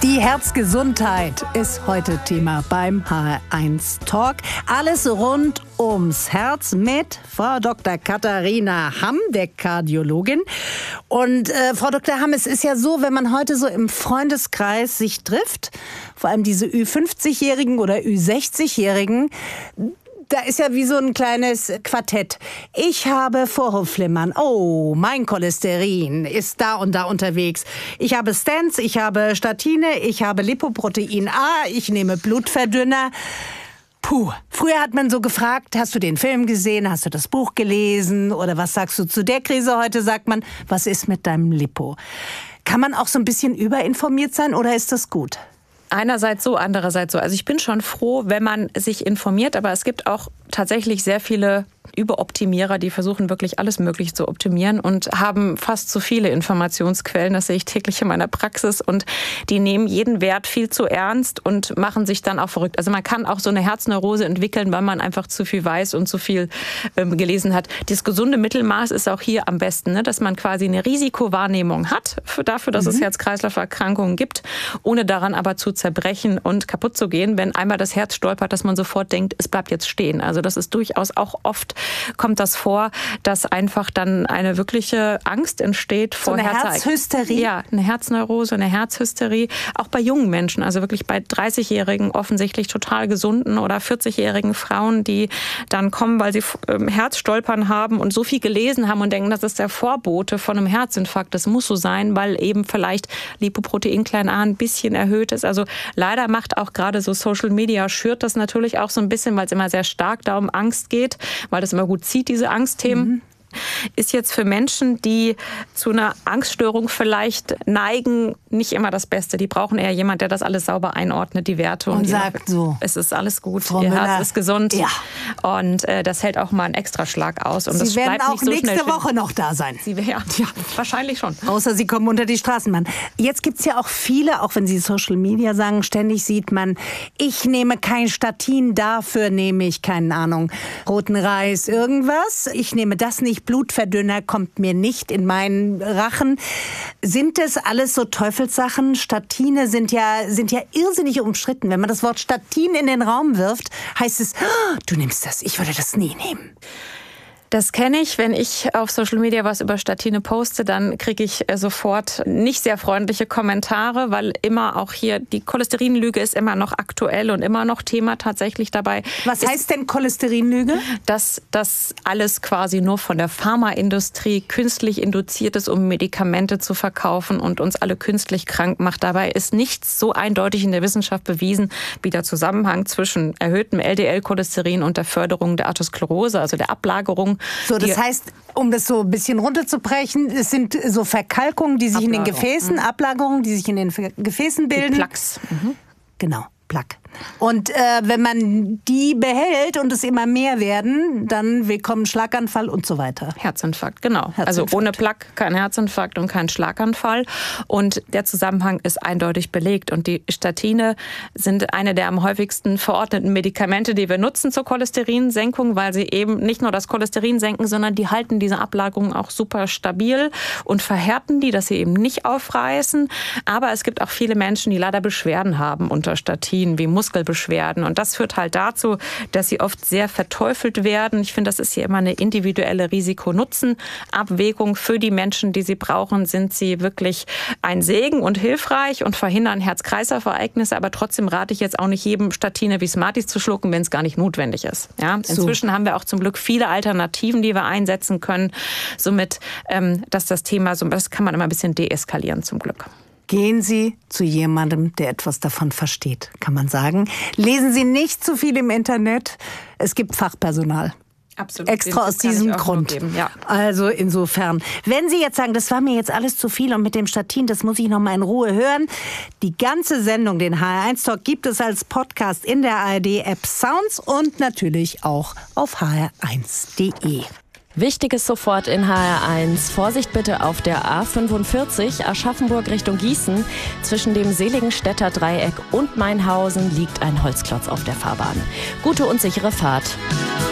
Die Herzgesundheit ist heute Thema beim HR1 Talk. Alles rund ums Herz mit Frau Dr. Katharina Hamm, der Kardiologin. Und Frau Dr. Hamm, es ist ja so, wenn man heute so im Freundeskreis sich trifft, vor allem diese Ü50-Jährigen oder Ü60-Jährigen, da ist ja wie so ein kleines Quartett. Ich habe Vorhofflimmern. Oh, mein Cholesterin ist da und da unterwegs. Ich habe Stents, ich habe Statine, ich habe Lipoprotein A, ich nehme Blutverdünner. Puh, früher hat man so gefragt, hast du den Film gesehen, hast du das Buch gelesen oder was sagst du zu der Krise? Heute sagt man, was ist mit deinem Lipo? Kann man auch so ein bisschen überinformiert sein oder ist das gut? Einerseits so, andererseits so. Also ich bin schon froh, wenn man sich informiert, aber es gibt auch tatsächlich sehr viele Überoptimierer, die versuchen wirklich alles Mögliche zu optimieren und haben fast zu viele Informationsquellen. Das sehe ich täglich in meiner Praxis und die nehmen jeden Wert viel zu ernst und machen sich dann auch verrückt. Also man kann auch so eine Herzneurosi entwickeln, weil man einfach zu viel weiß und zu viel gelesen hat. Das gesunde Mittelmaß ist auch hier am besten, ne? Dass man quasi eine Risikowahrnehmung hat dafür, dass es Herz-Kreislauf-Erkrankungen gibt, ohne daran aber zu zerbrechen und kaputt zu gehen, wenn einmal das Herz stolpert, dass man sofort denkt, es bleibt jetzt stehen. Also das ist durchaus auch oft kommt das vor, dass einfach dann eine wirkliche Angst entsteht vor so eine Herzhysterie? Ja, eine Herzneurose, eine Herzhysterie. Auch bei jungen Menschen, also wirklich bei 30-jährigen, offensichtlich total gesunden oder 40-jährigen Frauen, die dann kommen, weil sie Herzstolpern haben und so viel gelesen haben und denken, das ist der Vorbote von einem Herzinfarkt. Das muss so sein, weil eben vielleicht Lipoprotein klein a ein bisschen erhöht ist. Also leider macht auch gerade so Social Media, schürt das natürlich auch so ein bisschen, weil es immer sehr stark da um Angst geht, weil das immer gut zieht, diese Angstthemen. Ist jetzt für Menschen, die zu einer Angststörung vielleicht neigen, nicht immer das Beste. Die brauchen eher jemand, der das alles sauber einordnet, die Werte. Und sagt so, es ist alles gut, Frau Ihr Müller, Herz ist gesund. Ja. Und das hält auch mal einen Extraschlag aus. Und Sie das werden bleibt auch nicht so nächste schnell Woche noch da sein. Ja, wahrscheinlich schon. Außer Sie kommen unter die Straßenbahn. Jetzt gibt's ja auch viele, auch wenn Sie Social Media sagen, ständig sieht man, ich nehme kein Statin, dafür nehme ich, keine Ahnung, roten Reis, irgendwas. Ich nehme das nicht, Blutverdünner kommt mir nicht in meinen Rachen. Sind das alles so Teufelssachen? Statine sind ja irrsinnig umstritten. Wenn man das Wort Statin in den Raum wirft, heißt es, oh, du nimmst das, ich würde das nie nehmen. Das kenne ich. Wenn ich auf Social Media was über Statine poste, dann kriege ich sofort nicht sehr freundliche Kommentare, weil immer auch hier die Cholesterinlüge ist immer noch aktuell und immer noch Thema tatsächlich dabei. Was heißt denn Cholesterinlüge? Dass das alles quasi nur von der Pharmaindustrie künstlich induziert ist, um Medikamente zu verkaufen und uns alle künstlich krank macht. Dabei ist nichts so eindeutig in der Wissenschaft bewiesen wie der Zusammenhang zwischen erhöhtem LDL-Cholesterin und der Förderung der Atherosklerose, also der Ablagerung. So, das heißt, um das so ein bisschen runterzubrechen, es sind so Verkalkungen, die sich in den Gefäßen, Ablagerungen, die sich in den Gefäßen bilden. Die Plaques. Genau, Plaque. Und wenn man die behält und es immer mehr werden, dann willkommen Schlaganfall und so weiter. Herzinfarkt, genau. Also ohne Plaque kein Herzinfarkt und kein Schlaganfall. Und der Zusammenhang ist eindeutig belegt. Und die Statine sind eine der am häufigsten verordneten Medikamente, die wir nutzen zur Cholesterinsenkung, weil sie eben nicht nur das Cholesterin senken, sondern die halten diese Ablagerungen auch super stabil und verhärten die, dass sie eben nicht aufreißen. Aber es gibt auch viele Menschen, die leider Beschwerden haben unter Statinen, wie Muskelbeschwerden. Und das führt halt dazu, dass sie oft sehr verteufelt werden. Ich finde, das ist hier immer eine individuelle Risiko-Nutzen-Abwägung. Für die Menschen, die sie brauchen, sind sie wirklich ein Segen und hilfreich und verhindern Herz-Kreislauf-Ereignisse. Aber trotzdem rate ich jetzt auch nicht jedem, Statine wie Smarties zu schlucken, wenn es gar nicht notwendig ist. Ja? Inzwischen haben wir auch zum Glück viele Alternativen, die wir einsetzen können. Somit, dass das Thema, das kann man immer ein bisschen deeskalieren, zum Glück. Gehen Sie zu jemandem, der etwas davon versteht, kann man sagen. Lesen Sie nicht zu viel im Internet. Es gibt Fachpersonal. Absolut. Extra aus diesem Grund. Ja. Also insofern, wenn Sie jetzt sagen, das war mir jetzt alles zu viel und mit dem Statin, das muss ich noch mal in Ruhe hören. Die ganze Sendung, den HR1 Talk, gibt es als Podcast in der ARD-App Sounds und natürlich auch auf hr1.de. Wichtiges sofort in HR1. Vorsicht bitte auf der A45 Aschaffenburg Richtung Gießen. Zwischen dem Seligenstädter Dreieck und Mainhausen liegt ein Holzklotz auf der Fahrbahn. Gute und sichere Fahrt.